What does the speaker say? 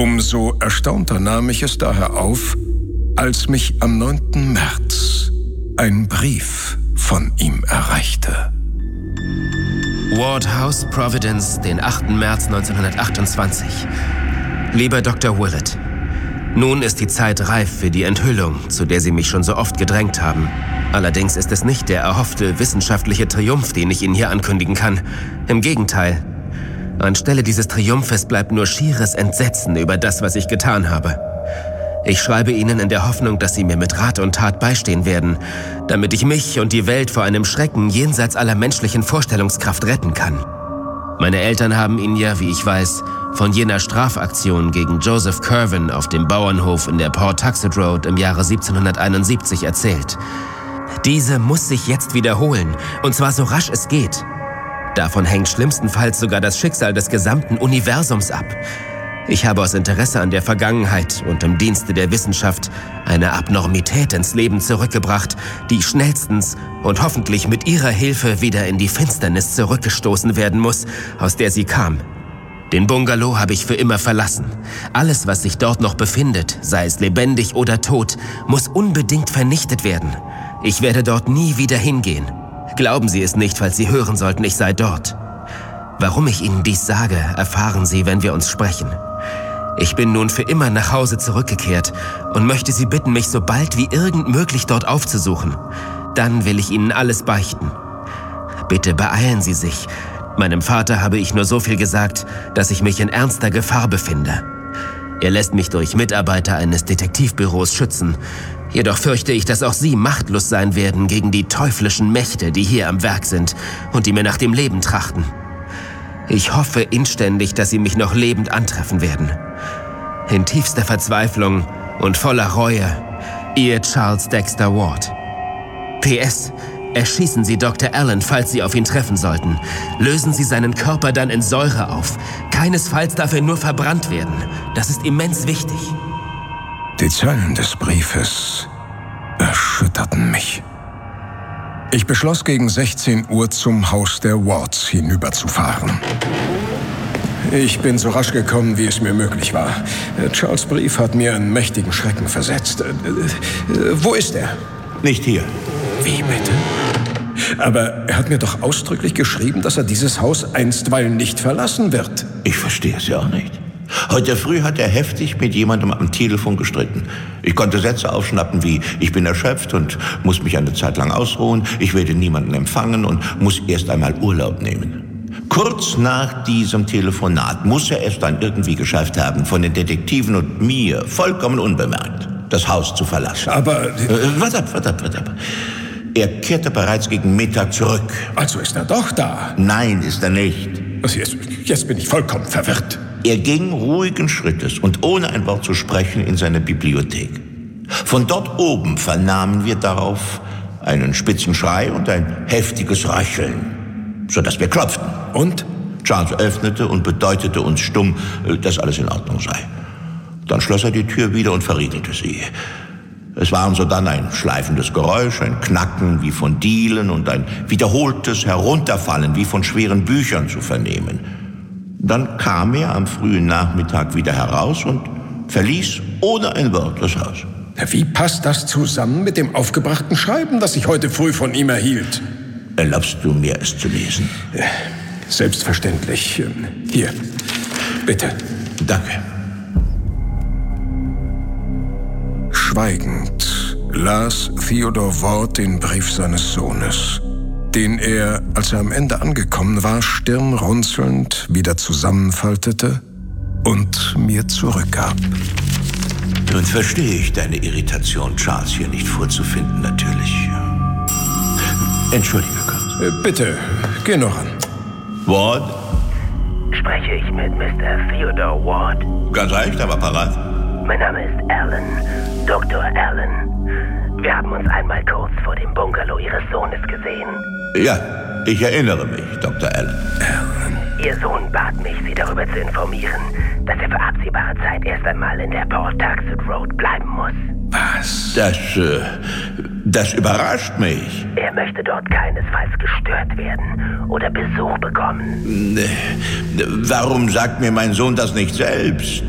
Umso erstaunter nahm ich es daher auf, als mich am 9. März ein Brief von ihm erreichte. Ward House, Providence, den 8. März 1928. Lieber Dr. Willett, nun ist die Zeit reif für die Enthüllung, zu der Sie mich schon so oft gedrängt haben. Allerdings ist es nicht der erhoffte wissenschaftliche Triumph, den ich Ihnen hier ankündigen kann. Im Gegenteil. Anstelle dieses Triumphes bleibt nur schieres Entsetzen über das, was ich getan habe. Ich schreibe Ihnen in der Hoffnung, dass Sie mir mit Rat und Tat beistehen werden, damit ich mich und die Welt vor einem Schrecken jenseits aller menschlichen Vorstellungskraft retten kann. Meine Eltern haben Ihnen ja, wie ich weiß, von jener Strafaktion gegen Joseph Curwen auf dem Bauernhof in der Pawtuxet Road im Jahre 1771 erzählt. Diese muss sich jetzt wiederholen, und zwar so rasch es geht. Davon hängt schlimmstenfalls sogar das Schicksal des gesamten Universums ab. Ich habe aus Interesse an der Vergangenheit und im Dienste der Wissenschaft eine Abnormität ins Leben zurückgebracht, die schnellstens und hoffentlich mit Ihrer Hilfe wieder in die Finsternis zurückgestoßen werden muss, aus der sie kam. Den Bungalow habe ich für immer verlassen. Alles, was sich dort noch befindet, sei es lebendig oder tot, muss unbedingt vernichtet werden. Ich werde dort nie wieder hingehen. Glauben Sie es nicht, falls Sie hören sollten, ich sei dort. Warum ich Ihnen dies sage, erfahren Sie, wenn wir uns sprechen. Ich bin nun für immer nach Hause zurückgekehrt und möchte Sie bitten, mich so bald wie irgend möglich dort aufzusuchen. Dann will ich Ihnen alles beichten. Bitte beeilen Sie sich. Meinem Vater habe ich nur so viel gesagt, dass ich mich in ernster Gefahr befinde. Er lässt mich durch Mitarbeiter eines Detektivbüros schützen. Jedoch fürchte ich, dass auch Sie machtlos sein werden gegen die teuflischen Mächte, die hier am Werk sind und die mir nach dem Leben trachten. Ich hoffe inständig, dass Sie mich noch lebend antreffen werden. In tiefster Verzweiflung und voller Reue, Ihr Charles Dexter Ward. PS: Erschießen Sie Dr. Allen, falls Sie auf ihn treffen sollten. Lösen Sie seinen Körper dann in Säure auf. Keinesfalls darf er nur verbrannt werden. Das ist immens wichtig. Die Zeilen des Briefes erschütterten mich. Ich beschloss, gegen 16 Uhr zum Haus der Wards hinüberzufahren. Ich bin so rasch gekommen, wie es mir möglich war. Charles' Brief hat mir einen mächtigen Schrecken versetzt. Wo ist er? Nicht hier. Wie bitte? Aber er hat mir doch ausdrücklich geschrieben, dass er dieses Haus einstweilen nicht verlassen wird. Ich verstehe es ja auch nicht. Heute früh hat er heftig mit jemandem am Telefon gestritten. Ich konnte Sätze aufschnappen wie: Ich bin erschöpft und muss mich eine Zeit lang ausruhen, ich werde niemanden empfangen und muss erst einmal Urlaub nehmen. Kurz nach diesem Telefonat muss er es dann irgendwie geschafft haben, von den Detektiven und mir vollkommen unbemerkt das Haus zu verlassen. Aber... Warte ab. Er kehrte bereits gegen Mittag zurück. Also ist er doch da? Nein, ist er nicht. Jetzt bin ich vollkommen verwirrt. Er ging ruhigen Schrittes und ohne ein Wort zu sprechen in seine Bibliothek. Von dort oben vernahmen wir darauf einen spitzen Schrei und ein heftiges Röcheln, sodass wir klopften. Und? Charles öffnete und bedeutete uns stumm, dass alles in Ordnung sei. Dann schloss er die Tür wieder und verriegelte sie. Es waren sodann ein schleifendes Geräusch, ein Knacken wie von Dielen und ein wiederholtes Herunterfallen wie von schweren Büchern zu vernehmen. Dann kam er am frühen Nachmittag wieder heraus und verließ ohne ein Wort das Haus. Wie passt das zusammen mit dem aufgebrachten Schreiben, das ich heute früh von ihm erhielt? Erlaubst du mir, es zu lesen? Selbstverständlich. Hier, bitte. Danke. Schweigend las Theodore Ward den Brief seines Sohnes, den er, als er am Ende angekommen war, stirnrunzelnd wieder zusammenfaltete und mir zurückgab. Nun verstehe ich deine Irritation, Charles hier nicht vorzufinden, natürlich. Entschuldige Gott. Bitte, geh noch an. Ward? Spreche ich mit Mr. Theodore Ward? Ganz recht, aber parat. Mein Name ist Allen, Dr. Allen. Wir haben uns einmal kurz vor dem Bungalow Ihres Sohnes gesehen. Ja, ich erinnere mich, Dr. Allen. Ihr Sohn bat mich, Sie darüber zu informieren, dass er für absehbare Zeit erst einmal in der Pawtuxet Road bleiben muss. Was? Das überrascht mich. Er möchte dort keinesfalls gestört werden oder Besuch bekommen. Warum sagt mir mein Sohn das nicht selbst?